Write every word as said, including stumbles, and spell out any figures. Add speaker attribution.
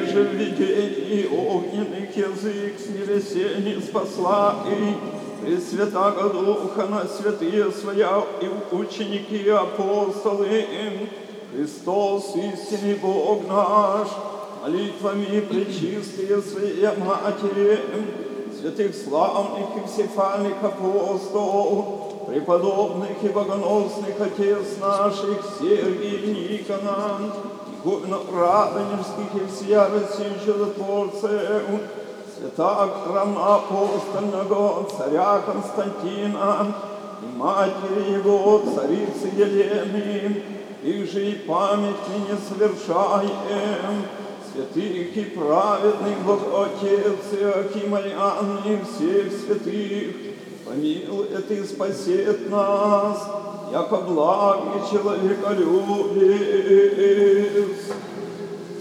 Speaker 1: же в видении огненных язык с небесени спасла и Пресвятаго Духа на святые своя и ученики и апостолы им. Христос, истинный Бог наш, молитвами пречистые Своей Матери, святых славных и всефальных апостолов, преподобных и богоносных отец наших Сергий и Никона, Радонежских и всея России чудотворцев, святаго равноапостольного царя Константина и матери его, царицы Елены, их же и память не совершаем, святых и праведных Бог Отец Иоаким Мариан и всех святых, помилует и спасет нас, яко благ и человеколюбец.